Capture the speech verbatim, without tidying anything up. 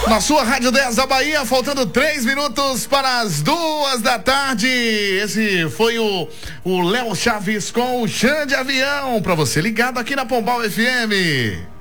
Na sua Rádio dez da Bahia, faltando três minutos para as duas da tarde. Esse foi o o Léo Chaves com o Xande Avião, para você ligado aqui na Pombal F M.